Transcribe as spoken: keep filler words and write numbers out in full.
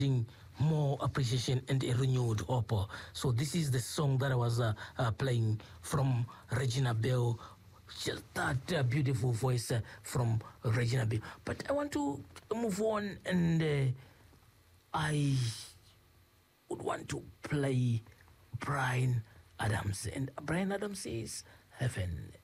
more appreciation and a renewed hope. So this is the song that I was uh, uh, playing from Regina Bell. Just that uh, beautiful voice uh, from Regina Bell. But I want to move on, and uh, I would want to play Bryan Adams. And Bryan Adams is Heaven.